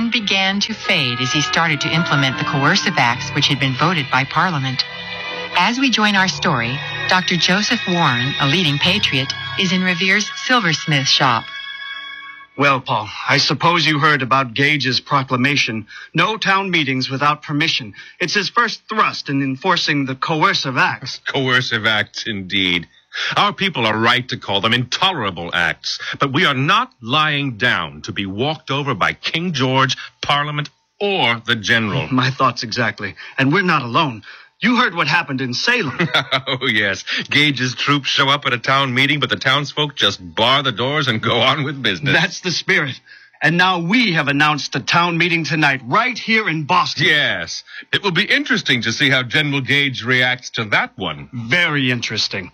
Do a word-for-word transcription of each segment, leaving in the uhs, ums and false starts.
soon began to fade as he started to implement the coercive acts which had been voted by Parliament. As we join our story, Doctor Joseph Warren, a leading patriot, is in Revere's silversmith shop. Well, Paul, I suppose you heard about Gage's proclamation. No town meetings without permission. It's his first thrust in enforcing the coercive acts. Coercive acts, indeed. Our people are right to call them intolerable acts, but we are not lying down to be walked over by King George, Parliament, or the General. My thoughts exactly. And we're not alone. You heard what happened in Salem. Oh, yes. Gage's troops show up at a town meeting, but the townsfolk just bar the doors and go on with business. That's the spirit. And now we have announced a town meeting tonight, right here in Boston. Yes. It will be interesting to see how General Gage reacts to that one. Very interesting.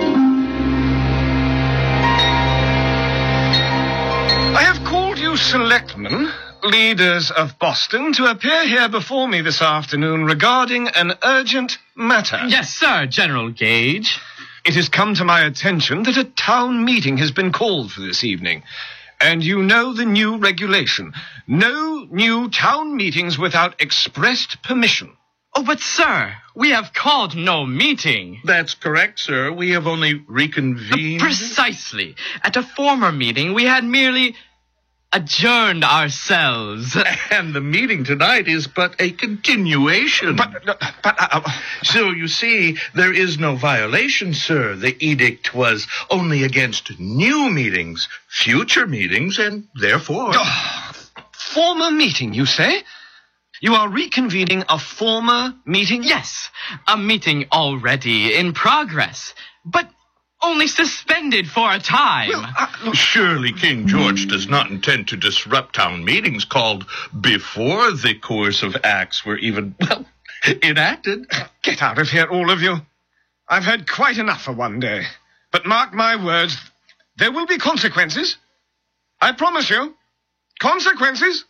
I have called you selectmen, leaders of Boston, to appear here before me this afternoon regarding an urgent matter. Yes, sir, General Gage. It has come to my attention that a town meeting has been called for this evening. And you know the new regulation. No new town meetings without expressed permission. Oh, but, sir, we have called no meeting. That's correct, sir. We have only reconvened. Precisely. At a former meeting, we had merely adjourned ourselves. And the meeting tonight is but a continuation. But, but, uh, so, you see, there is no violation, sir. The edict was only against new meetings, future meetings, and therefore... Oh, former meeting, you say? You are reconvening a former meeting? Yes, a meeting already in progress, but only suspended for a time. Well, uh, Surely King George does not intend to disrupt town meetings called before the coercive acts were even, well, enacted. Get out of here, all of you. I've heard quite enough for one day. But mark my words, there will be consequences. I promise you. Consequences.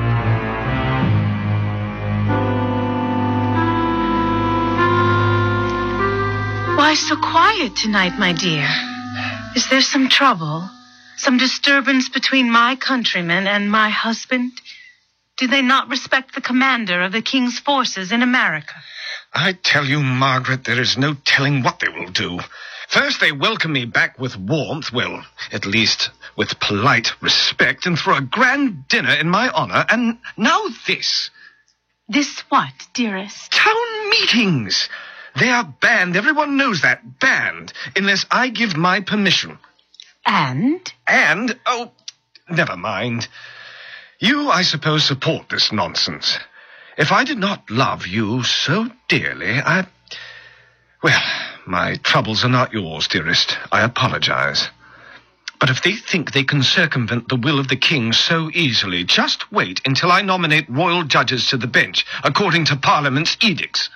Why so quiet tonight, my dear? Is there some trouble? Some disturbance between my countrymen and my husband? Do they not respect the commander of the king's forces in America? I tell you, Margaret, there is no telling what they will do. First, they welcome me back with warmth, well, at least with polite respect, and throw a grand dinner in my honor, and now this. This what, dearest? Town meetings! They are banned, everyone knows that, banned, unless I give my permission. And? And, oh, never mind. You, I suppose, support this nonsense. If I did not love you so dearly, I... Well, my troubles are not yours, dearest. I apologize. But if they think they can circumvent the will of the king so easily, just wait until I nominate royal judges to the bench, according to Parliament's edicts.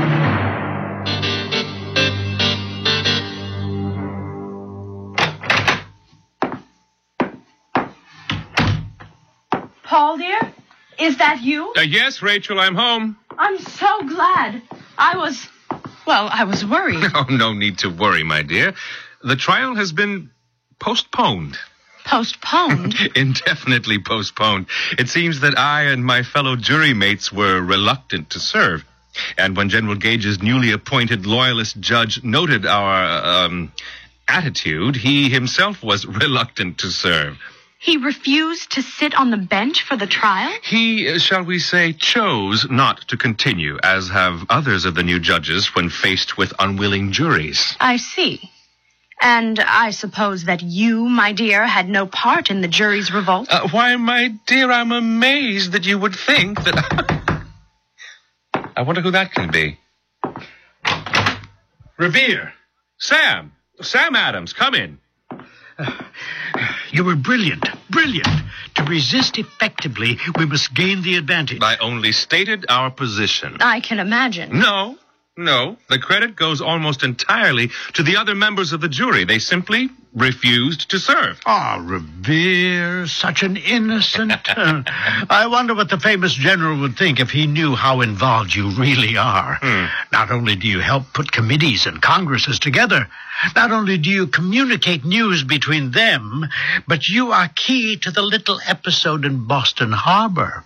Paul, dear, is that you? Uh, yes, Rachel, I'm home. I'm so glad. I was, well, I was worried. Oh, no need to worry, my dear. The trial has been postponed. Postponed? Indefinitely postponed. It seems that I and my fellow jury mates were reluctant to serve. And when General Gage's newly appointed loyalist judge noted our, um, attitude, he himself was reluctant to serve. He refused to sit on the bench for the trial? He, uh, shall we say, chose not to continue, as have others of the new judges when faced with unwilling juries. I see. And I suppose that you, my dear, had no part in the jury's revolt? Uh, why, my dear, I'm amazed that you would think that... I wonder who that can be. Revere. Sam. Sam Adams, come in. You were brilliant, brilliant. To resist effectively, we must gain the advantage. I only stated our position. I can imagine. No, no. The credit goes almost entirely to the other members of the jury. They simply refused to serve. Ah, Revere, such an innocent. I wonder what the famous general would think if he knew how involved you really are. Hmm. Not only do you help put committees and congresses together, not only do you communicate news between them, but you are key to the little episode in Boston Harbor.